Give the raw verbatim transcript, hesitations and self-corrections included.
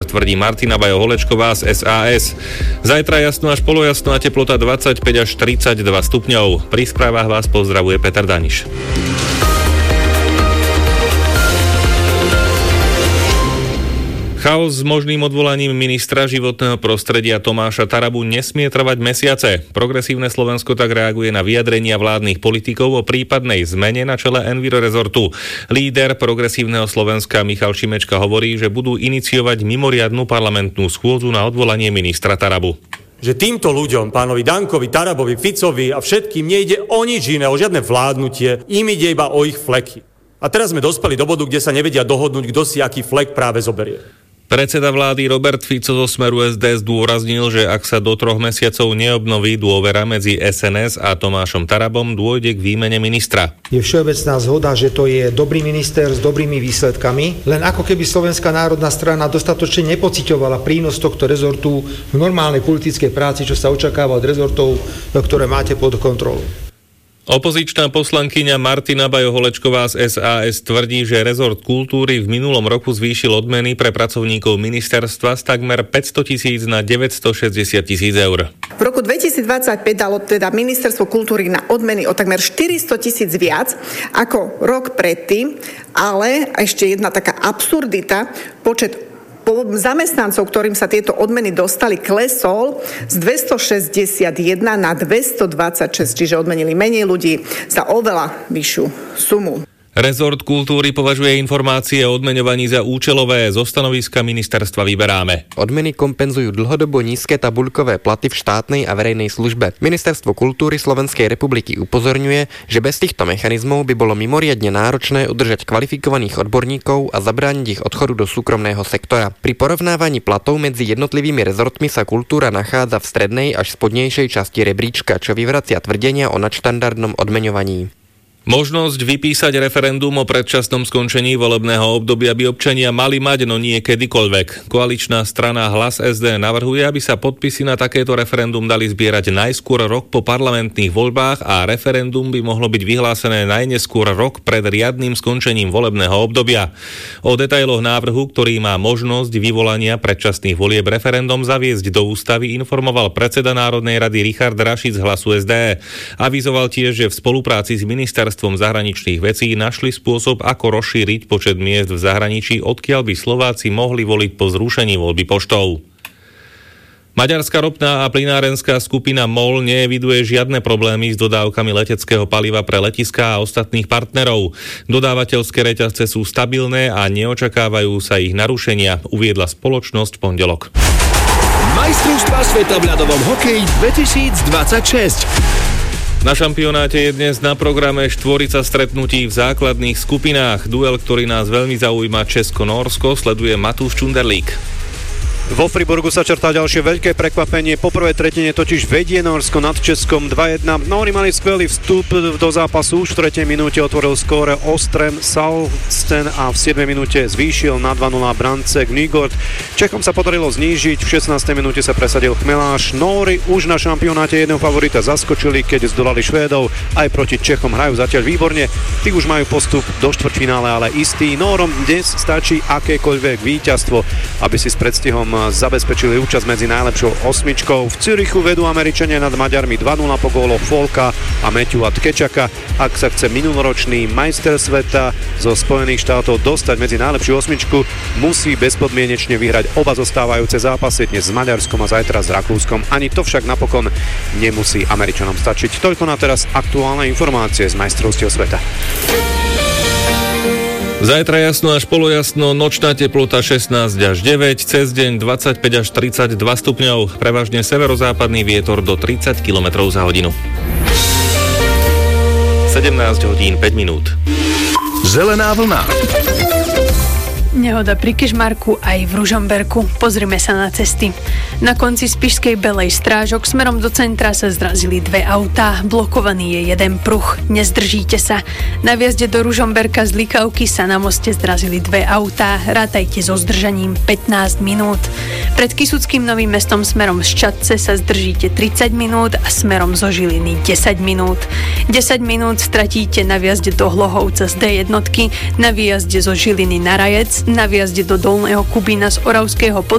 tvrdí Martina Bajo-Holečková z es a es. Zajtra jasno až polojasno a teplota dvadsaťpäť až tridsaťdva stupňov. Pri správach vás pozdravuje Peter Daniš. Chaos s možným odvolaním ministra životného prostredia Tomáša Tarabu nesmie trvať mesiace. Progresívne Slovensko tak reaguje na vyjadrenia vládnych politikov o prípadnej zmene na čele Enviro rezortu. Líder Progresívneho Slovenska Michal Šimečka hovorí, že budú iniciovať mimoriadnu parlamentnú schôdzu na odvolanie ministra Tarabu. Že týmto ľuďom, pánovi Dankovi, Tarabovi, Ficovi a všetkým nejde o nič iné, o žiadne vládnutie, im ide iba o ich fleky. A teraz sme dospeli do bodu, kde sa nevedia dohodnúť, kto si aký flek práve zoberie. Predseda vlády Robert Fico zo Smeru es dé zdôraznil, že ak sa do troch mesiacov neobnoví dôvera medzi es en es a Tomášom Tarabom, dôjde k výmene ministra. Je všeobecná zhoda, že to je dobrý minister s dobrými výsledkami, len ako keby Slovenská národná strana dostatočne nepociťovala prínos tohto rezortu v normálnej politickej práci, čo sa očakáva od rezortov, ktoré máte pod kontrolou. Opozičná poslankyňa Martina Bajo-Holečková z es a es tvrdí, že rezort kultúry v minulom roku zvýšil odmeny pre pracovníkov ministerstva z takmer päťsto tisíc na deväťstošesťdesiat tisíc eur. V roku dvetisícdvadsaťpäť dalo teda ministerstvo kultúry na odmeny o takmer štyristo tisíc viac ako rok predtým, ale ešte jedna taká absurdita, počet zamestnancov, ktorým sa tieto odmeny dostali, klesol z dvestošesťdesiatjeden na dvestodvadsaťšesť, čiže odmenili menej ľudí za oveľa vyššiu sumu. Rezort kultúry považuje informácie o odmeňovaní za účelové. Zo stanoviska ministerstva vyberáme. Odmeny kompenzujú dlhodobo nízke tabuľkové platy v štátnej a verejnej službe. Ministerstvo kultúry Slovenskej republiky upozorňuje, že bez týchto mechanizmov by bolo mimoriadne náročné udržať kvalifikovaných odborníkov a zabrániť ich odchodu do súkromného sektora. Pri porovnávaní platov medzi jednotlivými rezortmi sa kultúra nachádza v strednej až spodnejšej časti rebríčka, čo vyvracia tvrdenia o nadštandardnom odmeňovaní. Možnosť vypísať referendum o predčasnom skončení volebného obdobia by občania mali mať, no nie kedykoľvek. Koaličná strana Hlas es dé navrhuje, aby sa podpisy na takéto referendum dali zbierať najskôr rok po parlamentných voľbách a referendum by mohlo byť vyhlásené najneskôr rok pred riadnym skončením volebného obdobia. O detailoch návrhu, ktorý má možnosť vyvolania predčasných volieb referendum zaviesť do ústavy, informoval predseda Národnej rady Richard Rašic z Hlasu es dé. Avizoval tiež, že v spolupráci s ministerstvom zahraničných vecí našli spôsob, ako rozšíriť počet miest v zahraničí, odkiaľ by Slováci mohli voliť po zrušení voľby poštou. Maďarská ropná a plynárenská skupina MOL neeviduje žiadne problémy s dodávkami leteckého paliva pre letiská a ostatných partnerov. Dodávateľské reťazce sú stabilné a neočakávajú sa ich narušenia, uviedla spoločnosť v pondelok. Majstrovstvá sveta v ľadovom hokeji dvetisícdvadsaťšesť. Na šampionáte je dnes na programe štvorica stretnutí v základných skupinách. Duel, ktorý nás veľmi zaujíma, Česko-Nórsko, sleduje Matúš Čunderlík. Vo Friburgu sa črtá ďalšie veľké prekvapenie. Po prvej tretine totiž vedie Nórsko nad Českom dva jedna. Nóri mali skvelý vstup do zápasu. Už v tretej minúte otvoril skóre Ostrem Salsten a v siedmej minúte zvýšil na dva nula Brancek Nygård. Čechom sa podarilo znížiť. V šestnástej minúte sa presadil Chmeláš. Nóri už na šampionáte jedného favorita zaskočili, keď zdolali Švédov. Aj proti Čechom hrajú zatiaľ výborne. Tí už majú postup do štvrťfinále, ale istý. Nórom dnes stačí akékoľvek víťazstvo, aby si s predstihom zabezpečili účasť medzi najlepšou osmičkou. V Zürichu vedú Američania nad Maďarmi dva nula po góloch Folka a Matthewa Tkečaka. Ak sa chce minuloročný majster sveta zo Spojených štátov dostať medzi najlepšiu osmičku, musí bezpodmienečne vyhrať oba zostávajúce zápasy, dnes s Maďarskom a zajtra s Rakúskom. Ani to však napokon nemusí Američanom stačiť. Toľko na teraz aktuálne informácie z majstrovstiev sveta. Zajtra jasno až polojasno, nočná teplota šestnásť až deväť, cez deň dvadsaťpäť až tridsaťdva stupňov, prevažne severozápadný vietor do tridsať kilometrov za hodinu. sedemnásť hodín päť minút. Zelená vlna. Nehoda pri Kežmarku aj v Ružomberku. Pozrime sa na cesty. Na konci Spišskej Belej Strážok smerom do centra sa zrazili dve autá. Blokovaný je jeden pruh. Nezdržíte sa. Na vjazde do Ružomberka z Likavky sa na moste zrazili dve autá. Rátajte so zdržaním pätnásť minút. Pred Kysuckým Novým Mestom smerom z Čadce sa zdržíte tridsať minút a smerom zo Žiliny desať minút. desať minút stratíte na vjazde do Hlohovca z dé jednotky, na výjazde zo Žiliny na Rajec, na výjazde do Dolného Kubína z Oravského